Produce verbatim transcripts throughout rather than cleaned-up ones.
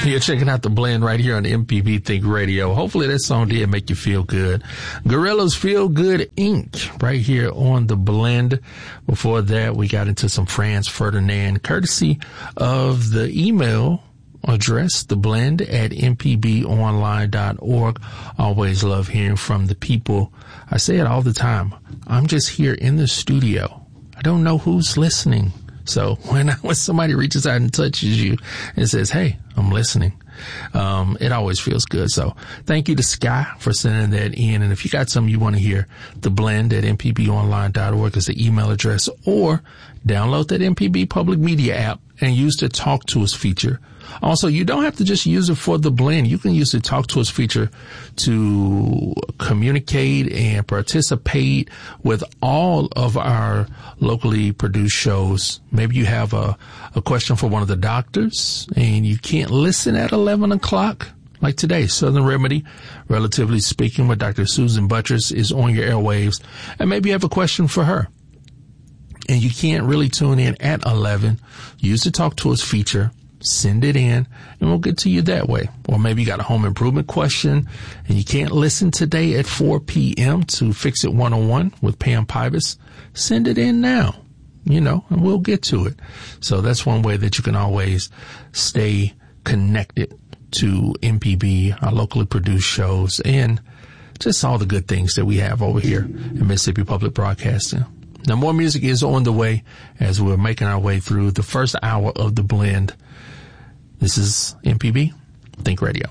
You're checking out The Blend right here on M P B Think Radio. Hopefully that song did make you feel good. Gorillaz Feel Good Incorporated right here on The Blend. Before that, we got into some Franz Ferdinand, courtesy of the email address, theblend at m p b online dot org. Always love hearing from the people. I say it all the time. I'm just here in the studio. I don't know who's listening. So when, when somebody reaches out and touches you and says, hey, I'm listening, um, it always feels good. So thank you to Sky for sending that in. And if you got something you want to hear, the blend at m p b online dot org is the email address, or download that M P B Public Media app and use the Talk to Us feature. Also, you don't have to just use it for the blend. You can use the Talk to Us feature to communicate and participate with all of our locally produced shows. Maybe you have a, a question for one of the doctors and you can't listen at eleven o'clock. Like today, Southern Remedy, Relatively Speaking, with Doctor Susan Buttress is on your airwaves. And maybe you have a question for her and you can't really tune in at eleven. Use the Talk to Us feature. Send it in and we'll get to you that way. Or maybe you got a home improvement question and you can't listen today at four p.m. to Fix It one oh one with Pam Pybus. Send it in now, you know, and we'll get to it. So that's one way that you can always stay connected to M P B, our locally produced shows, and just all the good things that we have over here in Mississippi Public Broadcasting. Now, more music is on the way as we're making our way through the first hour of The Blend. This is M P B Think Radio.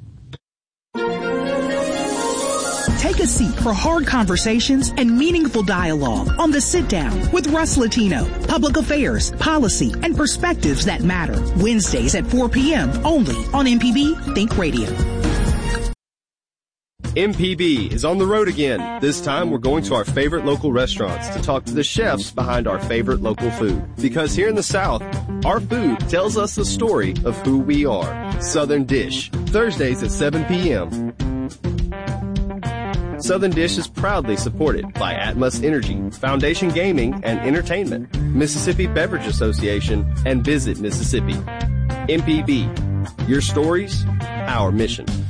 Take a seat for hard conversations and meaningful dialogue on The Sit Down with Russ Latino. Public affairs, policy, and perspectives that matter. Wednesdays at four p.m. only on M P B Think Radio. M P B is on the road again. This time we're going to our favorite local restaurants to talk to the chefs behind our favorite local food. Because here in the South, our food tells us the story of who we are. Southern Dish, Thursdays at seven p.m. Southern Dish is proudly supported by Atmos Energy, Foundation Gaming and Entertainment, Mississippi Beverage Association, and Visit Mississippi. M P B, your stories, our mission.